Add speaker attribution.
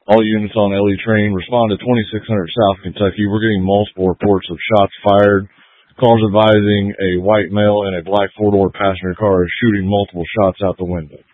Speaker 1: All units on LE train respond to 2600 South Kentucky. We're getting multiple reports of shots fired. Calls advising a white male in a black four-door passenger car is shooting multiple shots out the window.